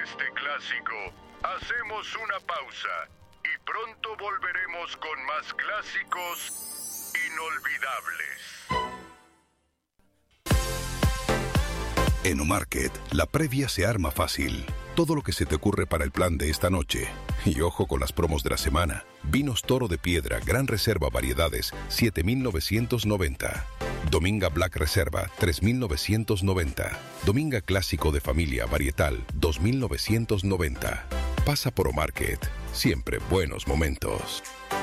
este clásico, hacemos una pausa y pronto volveremos con más clásicos inolvidables. En O-Market, la previa se arma fácil. Todo lo que se te ocurre para el plan de esta noche. Y ojo con las promos de la semana. Vinos Toro de Piedra, Gran Reserva Variedades, 7,990. Dominga Black Reserva, 3,990. Dominga Clásico de Familia Varietal, 2,990. Pasa por O-Market. Siempre buenos momentos.